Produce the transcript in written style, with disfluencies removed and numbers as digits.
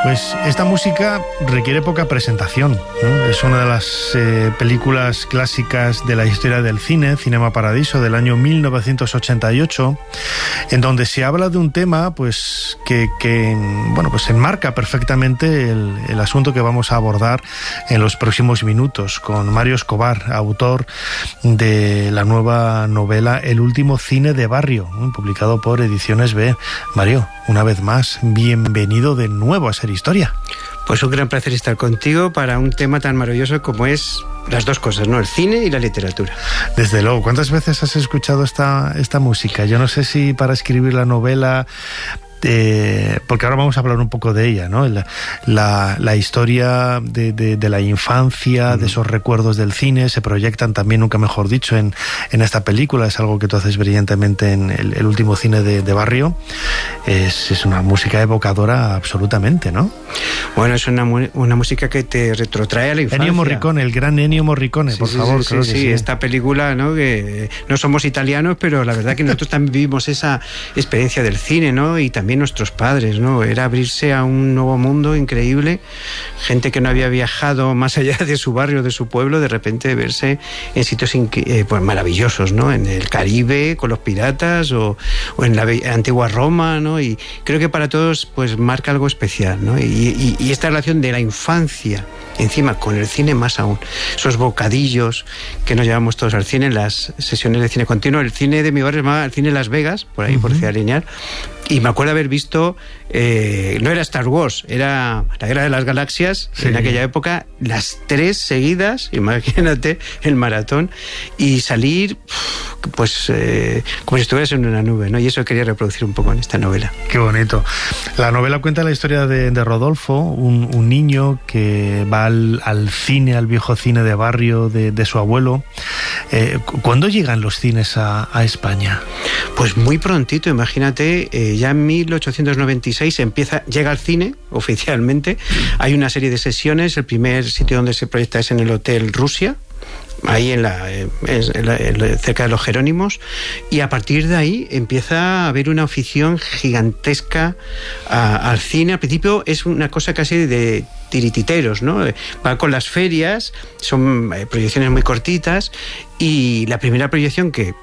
Pues esta música requiere poca presentación, ¿no? Es una de las películas clásicas de la historia del cine, Cinema Paradiso, del año 1988, en donde se habla de un tema pues que enmarca perfectamente el asunto que vamos a abordar en los próximos minutos, con Mario Escobar, autor de la nueva novela El último cine de barrio, publicado por Ediciones B. Mario, una vez más, bienvenido de nuevo a Ser Historia. Pues un gran placer estar contigo para un tema tan maravilloso como es las dos cosas, ¿no? El cine y la literatura. Desde luego. ¿Cuántas veces has escuchado esta música? Yo no sé si para escribir la novela... porque ahora vamos a hablar un poco de ella, ¿no? La historia de la infancia, de esos recuerdos del cine, se proyectan también, nunca mejor dicho, en esta película. Es algo que tú haces brillantemente en el último cine de barrio. Es una música evocadora absolutamente, ¿no? Bueno, es una música que te retrotrae a la infancia. Ennio Morricone, el gran Ennio Morricone, por favor. Sí, esta película, ¿no? Que no somos italianos, pero la verdad que nosotros también vivimos esa experiencia del cine, ¿no? Y también nuestros padres, ¿no? Era abrirse a un nuevo mundo increíble, gente que no había viajado más allá de su barrio, de su pueblo, de repente verse en sitios pues maravillosos, ¿no? En el Caribe, con los piratas, o en la antigua Roma, ¿no? Y creo que para todos pues marca algo especial, ¿no? Y esta relación de la infancia, encima con el cine más aún, esos bocadillos que nos llevamos todos al cine en las sesiones de cine continuo. El cine de mi barrio se llamaba el cine Las Vegas, por ahí, por Ciudad Lineal, y me acuerdo haber visto, no era Star Wars, era la Guerra de las Galaxias, en aquella época, las 3 seguidas, imagínate, el maratón, y salir, pues, como si estuvieras en una nube, ¿no? Y eso quería reproducir un poco en esta novela. Qué bonito. La novela cuenta la historia de Rodolfo, un niño que va al cine, al viejo cine de barrio de su abuelo. ¿Cuándo llegan los cines a España? Pues muy prontito, imagínate, ya en 1896 llega al cine oficialmente. Hay una serie de sesiones. El primer sitio donde se proyecta es en el Hotel Rusia, ahí cerca de los Jerónimos, y a partir de ahí empieza a haber una afición gigantesca al cine. Al principio es una cosa casi de tirititeros, ¿no? Va con las ferias, son proyecciones muy cortitas, y la primera proyección que